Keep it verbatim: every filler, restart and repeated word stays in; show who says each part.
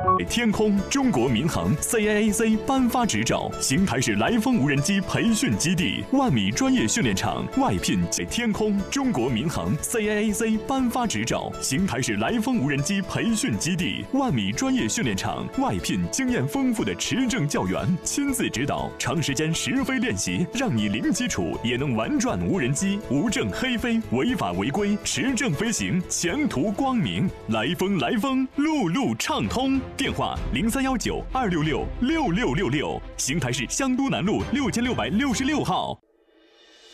Speaker 1: 天空中国民航 C A A C 颁发执照，邢台市来风无人机培训基地万米专业训练场外聘。天空中国民航 C A A C 颁发执照，邢台市来风无人机培训基地万米专业训练场外聘经验丰富的持证教员，亲自指导，长时间实飞练习，让你零基础也能玩转无人机，无证黑飞，违法违规，持证飞行，前途光明。来风来风，路路畅通。电话零三幺九二六六六六六六，邢台市香都南路六千六百六十六号。